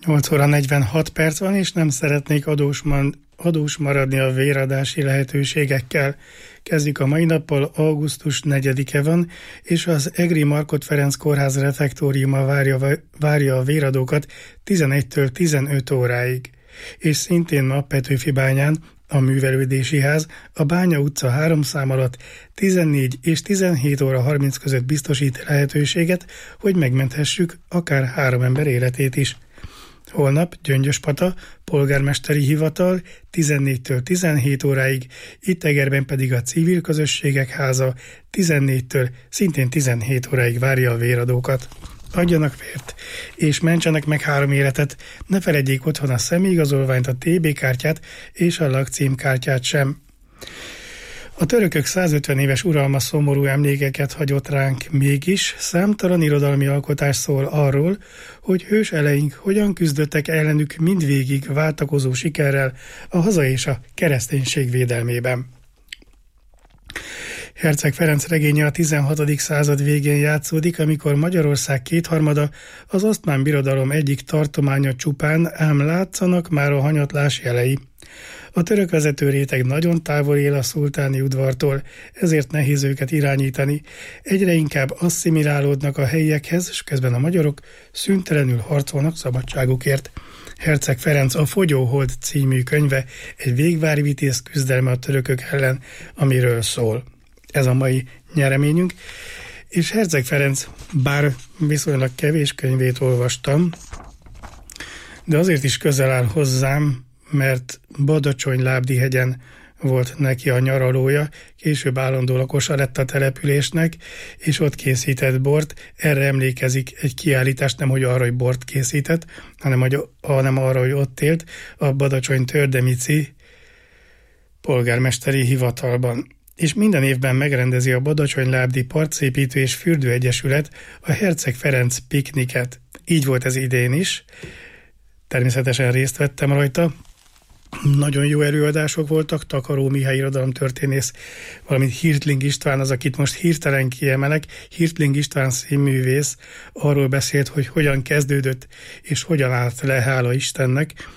8 óra 46 perc van, és nem szeretnék adós maradni a véradási lehetőségekkel. Kezdjük a mai nappal, augusztus 4-e van, és az Egri Markhot Ferenc Kórház refektóriuma várja a véradókat 11-től 15 óráig. És szintén ma Petőfibányán a Művelődési Ház a Bánya utca 3 szám alatt 14 és 17 óra 30 között biztosít lehetőséget, hogy megmenthessük akár 3 ember életét is. Holnap Gyöngyöspata, polgármesteri hivatal 14-től 17 óráig, itt Egerben pedig a Civil Közösségek Háza 14-től szintén 17 óráig várja a véradókat. Adjanak vért, és mentsenek meg 3 életet, ne feledjék otthon a személyigazolványt, a TB kártyát és a lakcímkártyát sem. A törökök 150 éves uralma szomorú emlékeket hagyott ránk, mégis számtalan irodalmi alkotás szól arról, hogy hős eleink hogyan küzdöttek ellenük mindvégig váltakozó sikerrel a haza és a kereszténység védelmében. Herceg Ferenc regénye a 16. század végén játszódik, amikor Magyarország kétharmada az oszmán birodalom egyik tartománya csupán, ám látszanak már a hanyatlás jelei. A török vezető réteg nagyon távol él a szultáni udvartól, ezért nehéz őket irányítani. Egyre inkább asszimilálódnak a helyiekhez, és közben a magyarok szüntelenül harcolnak szabadságukért. Herceg Ferenc a Fogyóhold című könyve egy végvári vitéz küzdelme a törökök ellen, amiről szól. Ez a mai nyereményünk, és Herceg Ferenc, bár viszonylag kevés könyvét olvastam, de azért is közel áll hozzám, mert Badacsony-Lábdihegyen volt neki a nyaralója, később állandó lakosa lett a településnek, és ott készített bort. Erre emlékezik egy kiállítás, nem hogy arra, hogy bort készített, hanem arra, hogy ott élt a Badacsony-Tördemici polgármesteri hivatalban. És minden évben megrendezi a Badacsony-Lábdi Partszépítő és Fürdő Egyesület a Herceg Ferenc pikniket. Így volt ez idén is. Természetesen részt vettem rajta. Nagyon jó előadások voltak, Takaró Mihály irodalomtörténész, valamint Hirtling István, az, akit most hirtelen kiemelek, Hirtling István színművész arról beszélt, hogy hogyan kezdődött és hogyan állt le, hála Istennek,